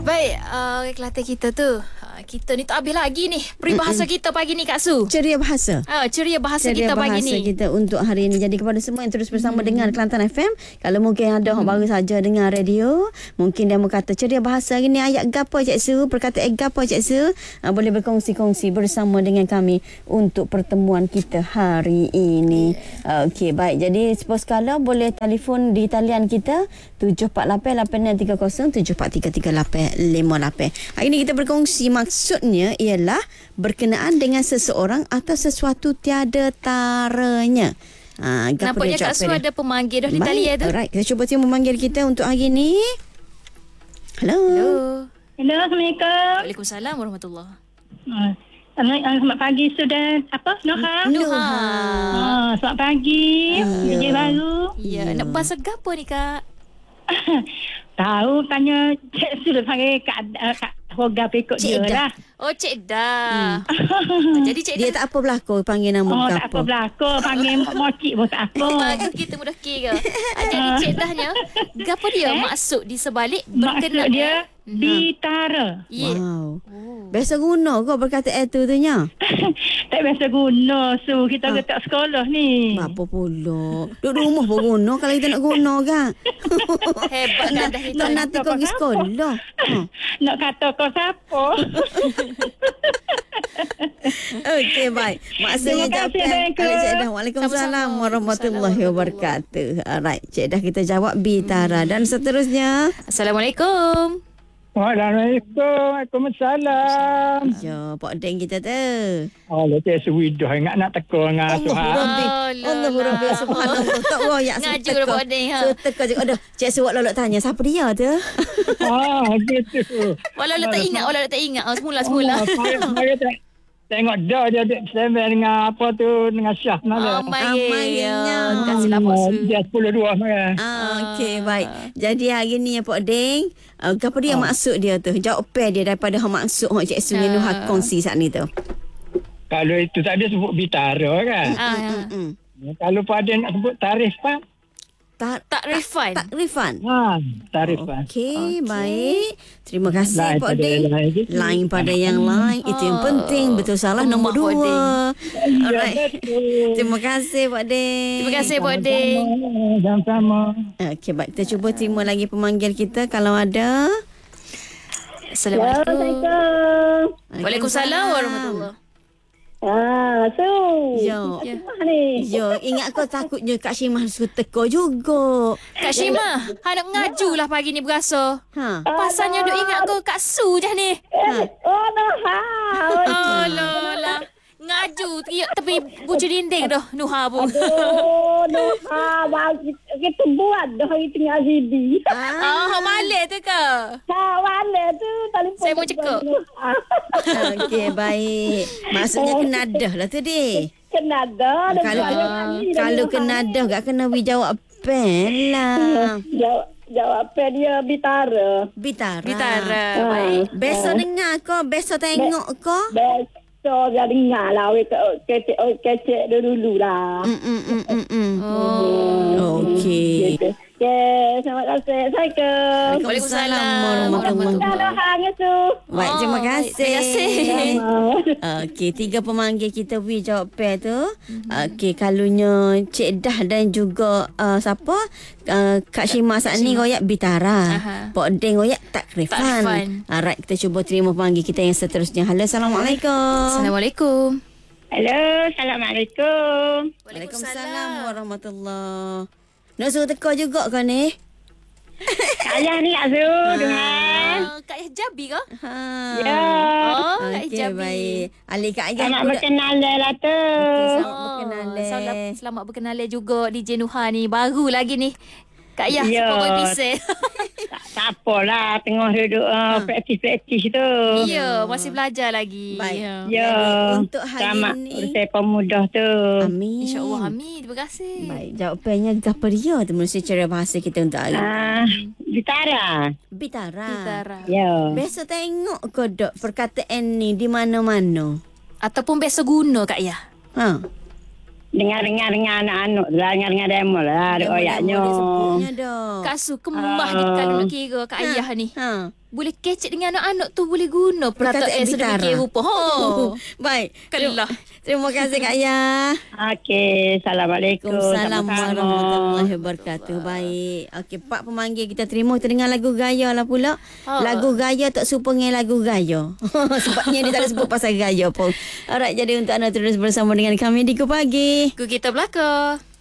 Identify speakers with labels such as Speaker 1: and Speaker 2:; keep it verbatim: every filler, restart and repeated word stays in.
Speaker 1: Baik, uh, Kelantan kita tu. Uh, kita ni tak habis lagi ni peribahasa kita pagi ni Kak Su.
Speaker 2: Ceria bahasa.
Speaker 1: Ah, ceria bahasa
Speaker 2: Ceria
Speaker 1: kita
Speaker 2: bahasa
Speaker 1: pagi ni.
Speaker 2: kita untuk hari ini. Jadi kepada semua yang terus bersama hmm. dengan Kelantan F M, kalau mungkin ada orang baru saja dengar radio, mungkin dia mau kata ceria bahasa hari ni ayat gapo Cik Su, perkataan gapo Cik Su, uh, boleh berkongsi-kongsi bersama dengan kami untuk pertemuan kita hari ini. Uh, Okey, baik. Jadi sepos kala boleh telefon di talian kita tujuh empat lapan lapan enam tiga kosong tujuh empat tiga tiga lapan lima lapan. Hari ini kita berkongsi, maksudnya ialah berkenaan dengan seseorang atau sesuatu tiada taranya. Ha,
Speaker 1: Nampaknya Kak Su ada pemanggil dah di talian tu.
Speaker 2: Alright, kita cuba tiba memanggil kita untuk hari ini. Hello.
Speaker 1: Hello.
Speaker 3: Hello, Assalamualaikum.
Speaker 1: Waalaikumsalam warahmatullahi.
Speaker 3: Uh, selamat pagi, sudah apa? Noha?
Speaker 1: Nuha.
Speaker 3: Uh, selamat pagi.
Speaker 2: Ya.
Speaker 3: D J baru.
Speaker 1: Ya, nak bahasa gapo ni Kak?
Speaker 3: Tahu tanya Cik Su panggil Kak, uh, Kak Hoga pekot
Speaker 2: Cik
Speaker 3: dia
Speaker 2: Dah.
Speaker 3: lah.
Speaker 1: Oh, Cik Dah. Jadi Cik
Speaker 2: Dia
Speaker 1: Dah.
Speaker 2: tak apa berlaku panggil nama
Speaker 3: Oh,
Speaker 2: ke
Speaker 3: tak apa belakang. Panggil mocik pun tak apa.
Speaker 1: Bagus kita mudah kira. Ah, jadi Cik Dahnya, gapo dia maksud di sebalik
Speaker 3: Maksud
Speaker 1: berkenaan?
Speaker 3: dia bitara.
Speaker 1: Ya.
Speaker 2: Wow.
Speaker 1: Oh.
Speaker 2: Biasa guna kau perkataan tu tu nya.
Speaker 3: Tak biasa guna. So, kita
Speaker 2: Ha.
Speaker 3: letak sekolah ni.
Speaker 2: Apa pula? Duduk rumah pun guna kalau kita nak guna kan.
Speaker 1: Hebat kan dah kita.
Speaker 2: Nak nanti kau pergi sekolah. Ha.
Speaker 3: Nak kata kau siapa?
Speaker 2: Okey, baik. Maksudnya
Speaker 3: Terima kasih,
Speaker 2: jawapan
Speaker 3: Assalamualaikum.
Speaker 2: Alif Cik Dah. Waalaikumsalam
Speaker 1: Sama-sama.
Speaker 2: warahmatullahi wabarakatuh. Alright, Cik Dah kita jawab bitara dan seterusnya.
Speaker 1: Assalamualaikum.
Speaker 4: Waalaikumsalam. Waalaikumsalam.
Speaker 2: Ya, Pak Deng kita tu.
Speaker 4: Allah Cik Suwidah ingat nak teka dengan
Speaker 2: Allah
Speaker 4: Tuhan.
Speaker 2: Rabbi.
Speaker 1: Allah
Speaker 2: Allah Rabbi.
Speaker 1: lah.
Speaker 2: Subhanallah. Tak royak
Speaker 1: Ngaju dah Pak Deng, ha.
Speaker 2: So teka je. Aduh, Cik Suwak lolok tanya siapa dia tu?
Speaker 4: Ah, gitu.
Speaker 1: Walau tak ingat, walau tak ingat. Oh, semula-semula.
Speaker 4: Oh, saya, saya tak, tengok dah dia duduk bersama dengan apa tu, dengan Syah
Speaker 1: Oh,
Speaker 4: malam.
Speaker 1: Amaynya.
Speaker 2: Amaynya.
Speaker 1: Kasihlah Pak Su.
Speaker 4: Dia sepuluh dua malam.
Speaker 2: Ah, okey, baik. Jadi hari ni ya Pak Deng, uh, apa dia
Speaker 4: Ah.
Speaker 2: maksud dia tu? Jawapan dia daripada hak maksud hak Cik Su yang
Speaker 1: Ah.
Speaker 2: hak kongsi saat ni tu.
Speaker 4: Kalau itu tadi sebut bitara kan.
Speaker 1: Ah,
Speaker 2: Hmm.
Speaker 4: Kalau pada nak sebut tarif pak.
Speaker 2: Tak
Speaker 1: tak refund.
Speaker 2: tak refund.
Speaker 4: Ha, tarif pak.
Speaker 2: Okey, baik. Terima kasih
Speaker 4: Lain
Speaker 2: Pak
Speaker 4: pada
Speaker 2: Deng.
Speaker 4: yang lain je.
Speaker 2: Lain pada yang lain. Itu yang penting. Betul salah nombor
Speaker 1: Lemah, Pak
Speaker 2: dua.
Speaker 4: Ya,
Speaker 2: Alright.
Speaker 4: betul.
Speaker 2: Terima kasih Pak Deng.
Speaker 1: Terima kasih Pak Deng.
Speaker 4: Sama-sama.
Speaker 2: Okey, baik. Kita cuba terima lagi pemanggil kita kalau ada.
Speaker 1: Assalamualaikum.
Speaker 3: Assalamualaikum.
Speaker 1: Waalaikumsalam warahmatullahi.
Speaker 3: Ah, so.
Speaker 2: Yo.
Speaker 1: Ya.
Speaker 3: Apa ni?
Speaker 2: Yo, ingat kau takutnya Kak Syimah suruh teka juga.
Speaker 1: Kak Syimah, hendak ngaju lah pagi ni berasa.
Speaker 2: Ha.
Speaker 1: Pasalnya duk ingat kau Kak Su je ni.
Speaker 3: Eh, oh, Noha.
Speaker 1: Oh, lola. Ngaju teriak tepi bucu dinding dah Nuha pun.
Speaker 3: Oh, Noha. Bagi kita buat dah hari tengah Zibi.
Speaker 1: Ah, hak balik tu ke?
Speaker 3: Ha, mana tu telefon.
Speaker 1: Saya mau cekak.
Speaker 2: Okey, baik. Maksudnya kena dah lah tu deh.
Speaker 3: Kena dah.
Speaker 2: Kalau kalau kena dah gak kena wi jawab pen lah.
Speaker 3: Jawab, jawapan dia bitara.
Speaker 2: Bitara.
Speaker 1: Bitara.
Speaker 3: Ah.
Speaker 1: Baik.
Speaker 2: Besok dengar kau, besok tengok kau.
Speaker 3: Besok dia dengar lah. Kecek, kecek dulu lah.
Speaker 2: Mm mm mm mm. mm.
Speaker 1: Oh.
Speaker 2: Okey.
Speaker 3: Gitu. Okay, selamat datang. Assalamualaikum.
Speaker 1: Waalaikumsalam
Speaker 2: warahmatullahi
Speaker 3: Dah hang tu.
Speaker 2: Baik, terima
Speaker 1: Oh, baik.
Speaker 2: kasih.
Speaker 1: Terima kasih.
Speaker 2: Okey, tiga pemanggil kita wi jawab pair tu. Okey, kalunya Cik Dah dan juga uh, siapa? Uh, Kak Syimah saat ni royak bitara.
Speaker 1: Aha.
Speaker 2: Pak Deng royak tak refund.
Speaker 1: refund.
Speaker 2: Alright, kita cuba terima pemanggil kita yang seterusnya. Halo, Assalamualaikum.
Speaker 1: Assalamualaikum.
Speaker 3: Halo, Assalamualaikum.
Speaker 2: Waalaikumsalam warahmatullahi. Nak suruh teka juga kau ni?
Speaker 3: Ayah ni Azu dengan.
Speaker 1: Oh, Kak Hijabi ke?
Speaker 2: Ha.
Speaker 3: Ya.
Speaker 1: Oh, Kak
Speaker 2: Okey,
Speaker 1: Hijabi.
Speaker 2: baik. Ali Kak Ayah.
Speaker 3: Selamat
Speaker 2: aku dah-
Speaker 3: berkenalan lah tu.
Speaker 2: Okey, selamat
Speaker 1: Oh,
Speaker 2: berkenalan.
Speaker 1: Selamat, selamat berkenalan juga D J Nuha ni. Baru lagi ni. Kak Yah,
Speaker 3: Ya.
Speaker 1: support boy pisah.
Speaker 3: Tak, tak apalah, tengah duduk uh, praktis-praktis tu.
Speaker 1: Ya, masih belajar lagi.
Speaker 2: Baik.
Speaker 1: Ya.
Speaker 3: Ya.
Speaker 2: Jadi, untuk hari
Speaker 3: Selamat
Speaker 2: ni-
Speaker 3: urusan pemuda tu.
Speaker 2: Amin.
Speaker 1: InsyaAllah, amin. Terima kasih.
Speaker 2: Baik, jawapannya apa dia tu mesti cara bahasa kita untuk hari.
Speaker 3: Ah, bitara.
Speaker 2: Bitara.
Speaker 1: Bitara.
Speaker 3: Ya.
Speaker 2: Biasa tengok kau dok perkataan ni di mana-mana.
Speaker 1: Ataupun biasa guna Kak Yah.
Speaker 2: Ha.
Speaker 3: Dengar-dengar dengan anak-anak tu lah. Dengar-dengar demo lah. Ada oyaknya.
Speaker 2: Dia sebutnya dah.
Speaker 1: Kak Su kemah ni
Speaker 3: Ah.
Speaker 1: kalau nak kira Kak Ayah ni.
Speaker 2: Ha.
Speaker 1: boleh kecek dengan anak-anak tu boleh guna
Speaker 2: Perkataan
Speaker 1: perkataan sedemikian
Speaker 2: Bitara.
Speaker 1: rupa. Ha.
Speaker 2: Baik.
Speaker 1: Kelah.
Speaker 2: Terima kasih Kak Ayah.
Speaker 3: Okey, Assalamualaikum.
Speaker 2: Waalaikumsalam
Speaker 3: Sama-sama.
Speaker 2: warahmatullahi wabarakatuh. Baik. Okey, Pak pemanggil kita terima kita dengar lagu Gaya lah pula.
Speaker 1: Ha.
Speaker 2: Lagu Gaya tak serupa dengan lagu Gaya. Sebabnya dia tak ada sebut pasal Gaya pun. Alright, jadi untuk anda terus bersama dengan kami di Ku Pagi.
Speaker 1: Ku kita belaka.